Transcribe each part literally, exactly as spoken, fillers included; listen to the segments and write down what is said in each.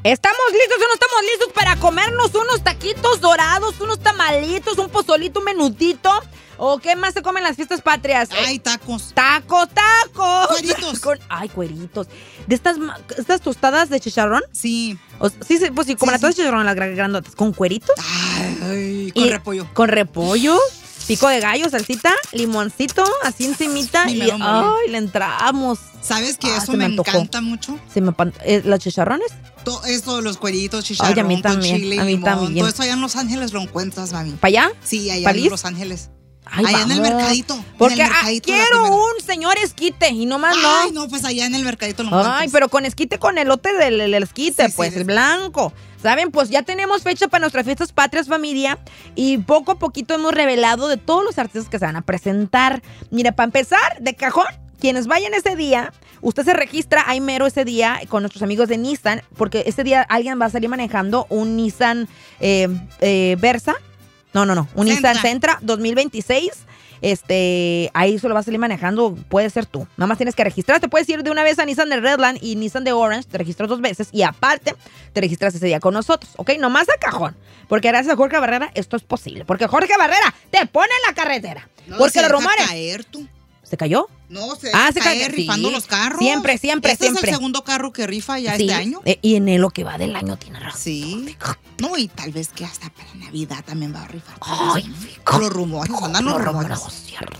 ¿Estamos listos o no estamos listos para comernos unos taquitos dorados, unos tamalitos, un pozolito, un menudito? ¿O qué más se comen en las fiestas patrias? Ay, tacos. Tacos, tacos. Cueritos. Con, ay, cueritos. ¿De estas, estas tostadas de chicharrón? Sí. O, sí, sí, pues sí, como Sí, las tostadas sí. de chicharrón, las grandotas. ¿Con cueritos? Ay, con Y- repollo. Con repollo, pico de gallo, salsita, limoncito, así encimita. Mi Y mero mole. ay, le entramos. ¿Sabes que Ah, eso se me me, antojó. encanta mucho? Se me pan- eh, ¿Los chicharrones? Todo esto, los cueritos, chicharrón, Ay, a mí con también, chile y a mí limón. también. Todo eso allá en Los Ángeles lo encuentras, mami. ¿Para allá? Sí, allá ¿París? en Los Ángeles. Ay, allá en el vamos. mercadito. Porque en el ah, mercadito de la quiero primera. un señor esquite y nomás Ay, no. no, pues allá en el mercadito lo Ay, encuentras. pero con esquite, con elote del, del esquite, Sí, pues, sí, el sí. blanco. ¿Saben? Pues ya tenemos fecha para nuestras fiestas patrias, familia. Y poco a poquito hemos revelado de todos los artistas que se van a presentar. Mira, para empezar, de cajón, quienes vayan ese día, usted se registra ahí mero ese día con nuestros amigos de Nissan, porque ese día alguien va a salir manejando un Nissan eh, eh, Versa. No, no, no, un Sentra. Nissan Sentra dos mil veintiséis. Este, ahí solo vas a salir manejando, puede ser tú. Nada más tienes que registrarte. Puedes ir de una vez a Nissan de Redland y Nissan de Orange, te registras dos veces y aparte te registras ese día con nosotros, ¿ok? Nomás a cajón. Porque gracias a Jorge Barrera esto es posible. Porque Jorge Barrera te pone en la carretera. No, porque se los deja rumores. caer tú. ¿Se cayó? No, se Ah, deja se caer cae- rifando sí. los carros. Siempre, siempre, este siempre. es el segundo carro que rifa ya Sí, este año. eh, y en lo que va del año tiene razón. Sí. No, y tal vez que hasta para Navidad también va a rifar. Ay, Con los rumores, andan los no, rumores. no, cierto.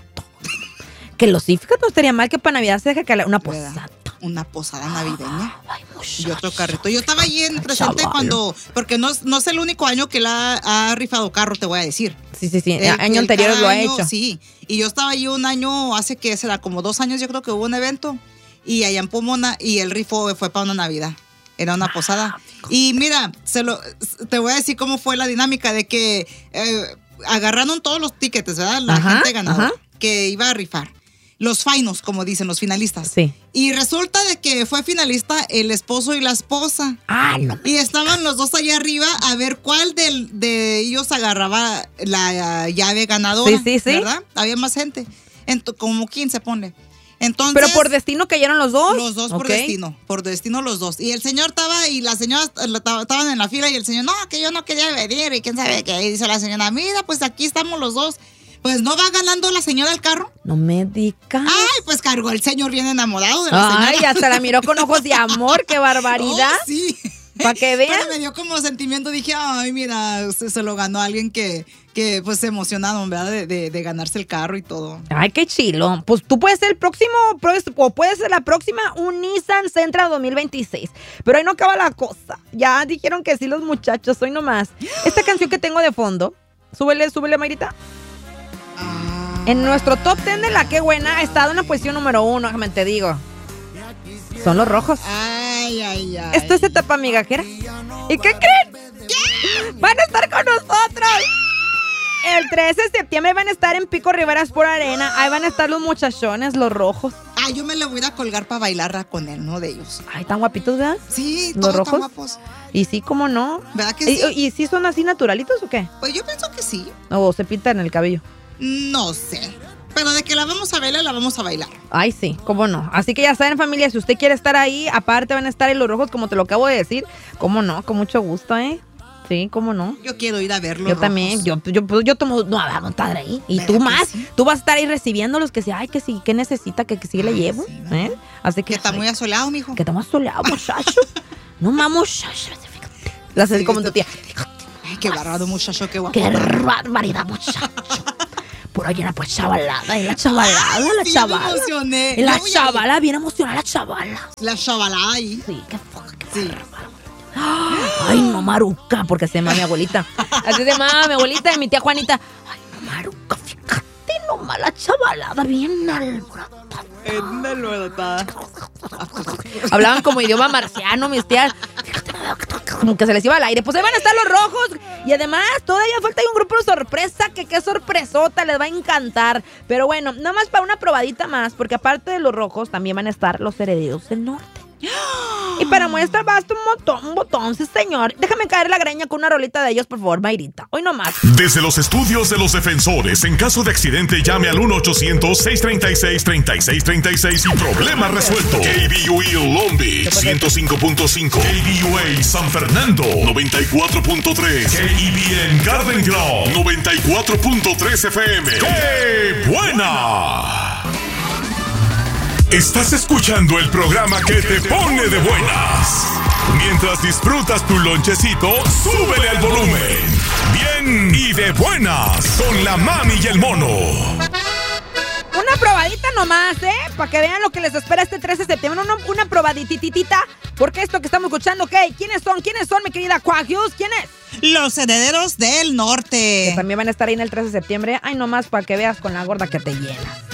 Que los sí, fíjate, no estaría mal que para Navidad se deje caer una ¿Verdad? posada. Una posada navideña. Ay, Y otro muchacha. carrito. Yo estaba allí en presente Chaval. cuando, porque no, es- no es el único año que la ha, ha rifado carro, te voy a decir. Sí, sí, sí. El- año el anteriores cada lo ha año, hecho. Sí, y yo estaba allí un año, hace que será como dos años, yo creo que hubo un evento, y allá en Pomona, y el rifo fue para una Navidad. Era una posada. Y mira, se lo, te voy a decir cómo fue la dinámica de que eh, agarraron todos los tickets, ¿verdad? La Ajá, gente ganadora ajá. que iba a rifar. Los finals, como dicen, los finalistas. Sí. Y resulta de que fue finalista el esposo y la esposa. Ah, no. Y estaban los dos allá arriba a ver cuál del, de ellos agarraba la llave ganadora. Sí, sí, sí. ¿Verdad? Había más gente. Ento- como quince, pone. Entonces, Pero por destino cayeron los dos. los dos por Ok. destino. Por destino los dos. Y el señor estaba y la señora la- ta- estaban en la fila y el señor, no, que yo no quería venir y quién sabe qué. Y dice la señora, mira, pues aquí estamos los dos. Pues no va ganando la señora el carro. No me digas. Ay, pues cargó el señor bien enamorado de la Ay, señora. hasta la miró con ojos de amor. ¡Qué barbaridad! Oh, sí. Para que vean. Pero me dio como sentimiento, dije, ay, mira, se, se lo ganó alguien que, que pues se emocionaron, ¿verdad? De, de, de ganarse el carro y todo. Ay, qué chilo. Pues tú puedes ser el próximo, pues, o puedes ser la próxima, un Nissan Sentra dos mil veintiséis. Pero ahí no acaba la cosa. Ya dijeron que sí los muchachos, hoy nomás. Esta canción que tengo de fondo, súbele, súbele, Mayrita. Ah. En nuestro top ten de la que buena ha estado en la posición número uno, déjame te digo. Son los rojos. Ay, ay, ay. Esto es etapa migajera. ¿Y qué creen? Van a estar con nosotros. El trece de septiembre van a estar en Pico Riveras por Arena. Ahí van a estar los muchachones, los rojos. Ah, yo me le voy a ir a colgar para bailar con él, uno de ellos. Ay, tan guapitos, ¿verdad? Sí, ¿Los todos rojos? tan guapos. Y sí, ¿cómo no? ¿Verdad que ¿Y, sí? ¿Y sí son así naturalitos o qué? Pues yo pienso que sí. ¿O se pintan el cabello? No sé. Pero de que la vamos a bailar, la vamos a bailar. Ay, sí, cómo no. Así que ya saben, familia, si usted quiere estar ahí, aparte van a estar ahí los rojos, como te lo acabo de decir. ¿Cómo no? Con mucho gusto, ¿eh? Sí, ¿cómo no? Yo quiero ir a verlo. Yo también, yo, yo, yo, yo tomo, no, vamos a estar ahí. Y ¿Verdad tú que más, sí? tú vas a estar ahí recibiendo los que sí, ay, que sí, que necesita, que, que sí le Ay, llevo. sí, ¿verdad? ¿Eh? Así que, Que está ay, muy asoleado, mijo. que estamos soleados, muchacho. No mames, muchacho. Las así Sí, como tu tía. Ay, qué bárbaro, muchacho, qué guapo. Qué barbaridad, muchacho. Por ahí una pues chavalada, y la chavalada, la Sí, chavala. me emocioné. Y la Yo voy a ir. chavala, bien emocionada la chavala. La chavalada ahí. Sí, qué fuck, qué Sí. Ay, no, Maruca, porque se llama mi abuelita. Así se llama mi abuelita y mi tía Juanita. Ay, no, Maruca, fíjate nomás la chavalada, bien alborotada. Hablaban como idioma marciano, mis tías. Fíjate, como que se les iba al aire. Pues ahí van a estar los rojos. Y además, todavía falta ahí un grupo de sorpresa. Que qué sorpresota, les va a encantar. Pero bueno, nada más para una probadita más. Porque aparte de los rojos, también van a estar los herederos del norte. Y para muestra basta un botón, un botón, sí señor. Déjame caer la greña con una rolita de ellos, por favor, Mayrita. Hoy nomás. Desde los estudios de los defensores, en caso de accidente, llame al uno ochocientos, seis treinta y seis, treinta y seis treinta y seis y problema resuelto. K B U E Long Beach, ciento cinco punto cinco. K B U A San Fernando, noventa y cuatro punto tres. K E B N Garden Grove, noventa y cuatro punto tres F M. ¡Qué buena! Estás escuchando el programa que te pone de buenas. Mientras disfrutas tu lonchecito, súbele al volumen. Bien y de buenas con la mami y el mono. Una probadita nomás, ¿eh? Para que vean lo que les espera este trece de septiembre. Una, una probadititita. Porque esto que estamos escuchando, ¿qué? ¿Quiénes son? ¿Quiénes son, mi querida Quagius? ¿Quién es? Los herederos del norte. Que también van a estar ahí en el trece de septiembre. Ay, nomás para que veas con la gorda que te llenas.